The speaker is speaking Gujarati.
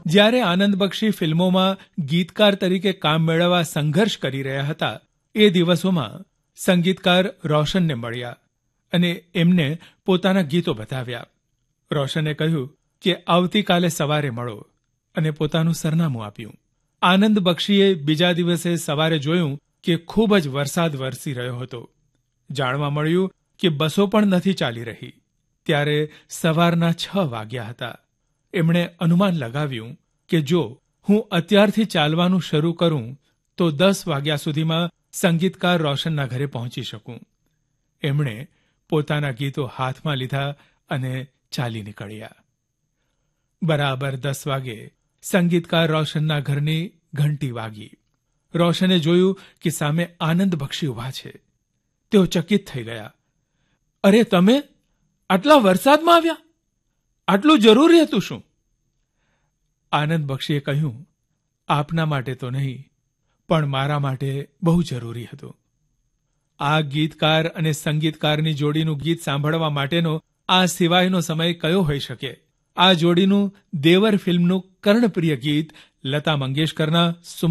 જ્યારે આનંદ બક્ષી ફિલ્મોમાં ગીતકાર તરીકે કામ મેળવવા સંઘર્ષ કરી રહ્યા હતા એ દિવસોમાં સંગીતકાર રોશનને મળ્યા અને એમને પોતાના ગીતો બતાવ્યા. રોશને કહ્યું કે આવતીકાલે સવારે મળો અને પોતાનું સરનામું આપ્યું. આનંદ બક્ષીએ બીજા દિવસે સવારે જોયું કે ખૂબ જ વરસાદ વરસી રહ્યો હતો. જાણવા મળ્યું કે બસો પણ નથી ચાલી રહી. ત્યારે સવારના 6 વાગ્યા હતા. એમણે અનુમાન લગાવ્યું કે જો હું અત્યારથી ચાલવાનું શરૂ કરું તો 10 વાગ્યા સુધીમાં સંગીતકાર રોશનના ઘરે પહોંચી શકું. એમણે પોતાના ગીતો હાથમાં લીધા અને ચાલી નીકળ્યા. બરાબર 10 વાગે સંગીતકાર રોશનના ઘરની ઘંટી વાગી. રોશને જોયું કે સામે આનંદ બક્ષી ઊભા છે. તેઓ ચકિત થઈ ગયા. અરે, તમે આટલા વરસાદમાં આવ્યા? આટલું જરૂરી હતું શું? આનંદ બક્ષીએ કહ્યું, આપના માટે તો નહીં, પણ મારા માટે બહુ જરૂરી હતું. આ ગીતકાર અને સંગીતકારની જોડીનું ગીત સાંભળવા માટેનો આ સિવાયનો સમય કયો હોઈ શકે? આ જોડીનું દેવર ફિલ્મનું કર્ણપ્રિય ગીત લતા મંગેશકરના